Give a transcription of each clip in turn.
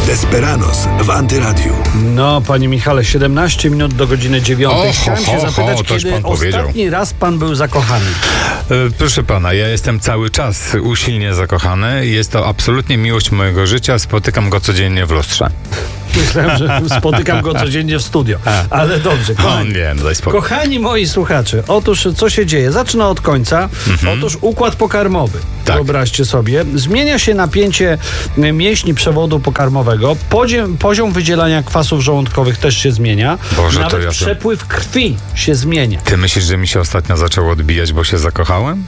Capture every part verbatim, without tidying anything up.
Desperados w Antyradiu. No, panie Michale, siedemnaście minut do godziny dziewiątej. Chciałem się zapytać, ho, kiedy pan ostatni powiedział. raz pan był zakochany? E, proszę pana, ja jestem cały czas usilnie zakochany. Jest to absolutnie miłość mojego życia. Spotykam go codziennie w lustrze. Myślałem, że spotykam go codziennie w studio. Ale dobrze, kochani. O nie, no daj spokój. Kochani moi słuchacze, otóż co się dzieje? Zacznę od końca. Mhm. Otóż układ pokarmowy. Tak. Wyobraźcie sobie. Zmienia się napięcie mięśni przewodu pokarmowego. Poziom, poziom wydzielania kwasów żołądkowych też się zmienia. Boże, to Nawet ja to- przepływ krwi się zmienia. Ty myślisz, że mi się ostatnio zaczęło odbijać, bo się zakochałem?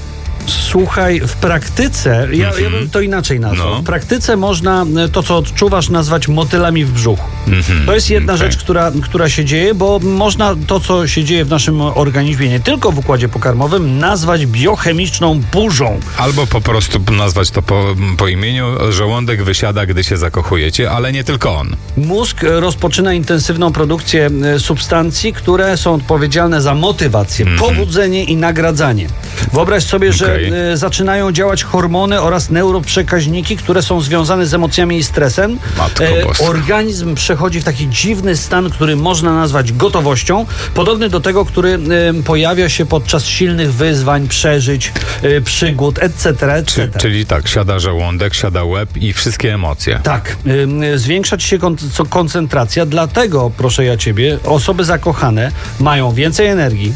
Słuchaj, w praktyce, ja, ja bym to inaczej nazwał. No. W praktyce można e, to, co odczuwasz, nazwać motylami w brzuchu. To jest jedna Okej. rzecz, która, która się dzieje, bo można to, co się dzieje w naszym organizmie, nie tylko w układzie pokarmowym, nazwać biochemiczną burzą. Albo po prostu nazwać to po, po imieniu. Żołądek wysiada, gdy się zakochujecie, ale nie tylko on. Mózg e, rozpoczyna intensywną produkcję e, substancji, które są odpowiedzialne za motywację, pobudzenie i nagradzanie. Wyobraź sobie, że Okej. e, zaczynają działać hormony oraz neuroprzekaźniki, które są związane z emocjami i stresem. Matko boska. organizm przechodzi w taki dziwny stan, który można nazwać gotowością, podobny do tego, który e, pojawia się podczas silnych wyzwań, przeżyć, e, przygód, et cetera, et Czy, cetera. czyli tak, siada żołądek, siada łeb i wszystkie emocje. Tak, ym, zwiększa ci się kon- co- koncentracja, dlatego, proszę ja ciebie, osoby zakochane mają więcej energii,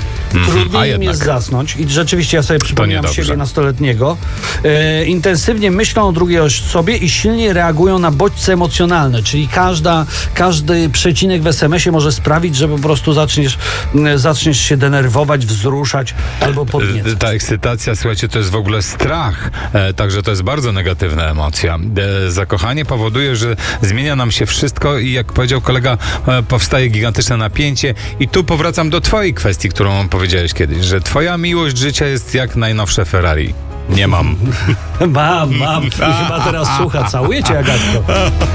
a trudniej im jednak. jest zasnąć i rzeczywiście ja sobie przypominam niedobrze. siebie nastoletniego, e, intensywnie myślą o drugiej osobie i silniej reagują na bodźce emocjonalne, czyli każda, każdy przecinek w es em esie może sprawić, że po prostu zaczniesz, m, zaczniesz się denerwować, wzruszać albo podniecać. Ta ekscytacja, słuchajcie, to jest w ogóle strach, e, także to jest bardzo negatywna emocja. E, zakochanie powoduje, że zmienia nam się wszystko i jak powiedział kolega, e, powstaje gigantyczne napięcie i tu powracam do twojej kwestii, którą powiedziałeś kiedyś, że twoja miłość życia jest jak najnowsze Ferrari. Nie mam. Mam, mam. I chyba teraz słucha. Całuję cię, Agatko.